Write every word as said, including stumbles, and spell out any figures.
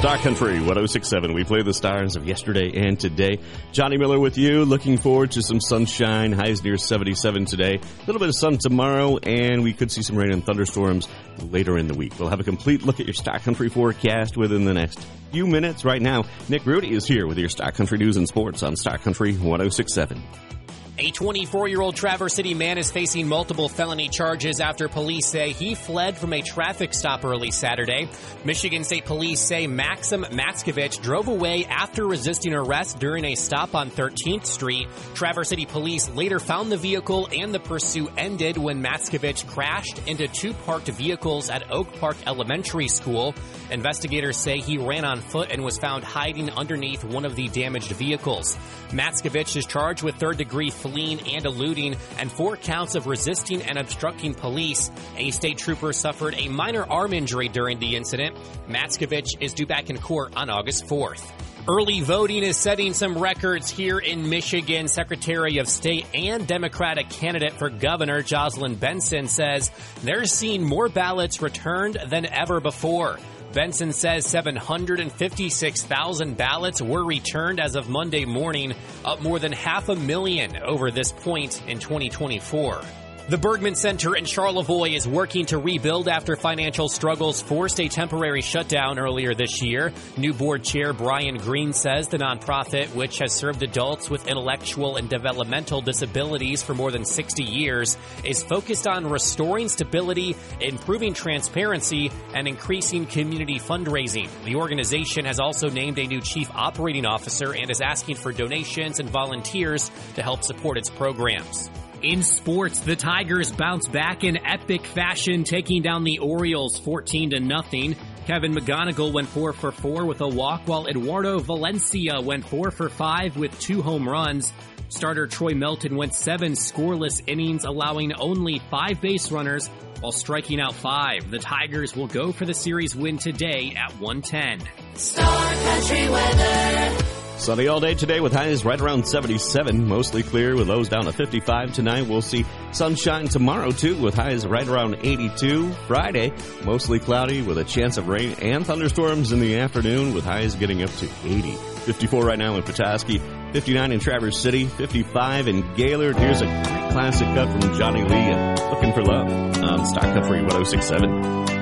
Star Country one oh six point seven. We play the stars of yesterday and today. Johnny Miller with you. Looking forward to some sunshine. Highs near seventy-seven today. A little bit of sun tomorrow, and we could see some rain and thunderstorms later in the week. We'll have a complete look at your Star Country forecast within the next few minutes. Right now, Nick Rudy is here with your Star Country news and sports on Star Country one oh six point seven. A twenty-four-year-old Traverse City man is facing multiple felony charges after police say he fled from a traffic stop early Saturday. Michigan State Police say Maxim Matskovich drove away after resisting arrest during a stop on thirteenth Street. Traverse City Police later found the vehicle and the pursuit ended when Matskovich crashed into two parked vehicles at Oak Park Elementary School. Investigators say he ran on foot and was found hiding underneath one of the damaged vehicles. Matskovich is charged with third-degree fleeing and eluding and four counts of resisting and obstructing police. A state trooper suffered a minor arm injury during the incident. Matskovich is due back in court on August fourth. Early voting is setting some records here in Michigan. Secretary of State and Democratic candidate for governor Jocelyn Benson says they're seeing more ballots returned than ever before. Benson says seven hundred fifty-six thousand ballots were returned as of Monday morning, up more than half a million over this point in twenty twenty-four. The Bergman Center in Charlevoix is working to rebuild after financial struggles forced a temporary shutdown earlier this year. New board chair Brian Green says the nonprofit, which has served adults with intellectual and developmental disabilities for more than sixty years, is focused on restoring stability, improving transparency, and increasing community fundraising. The organization has also named a new chief operating officer and is asking for donations and volunteers to help support its programs. In sports, the Tigers bounce back in epic fashion, taking down the Orioles fourteen to nothing. Kevin McGonigal went four for four with a walk, while Eduardo Valencia went four for five with two home runs. Starter Troy Melton went seven scoreless innings, allowing only five base runners while striking out five. The Tigers will go for the series win today at one ten. Star Country weather. Sunny all day today with highs right around seventy-seven. Mostly clear with lows down to fifty-five tonight. We'll see sunshine tomorrow, too, with highs right around eighty-two. Friday, mostly cloudy with a chance of rain and thunderstorms in the afternoon with highs getting up to eighty. fifty-four right now in Petoskey, fifty-nine in Traverse City, fifty-five in Gaylord. Here's a great classic cut from Johnny Lee and Looking for Love on Star Country one oh six point seven.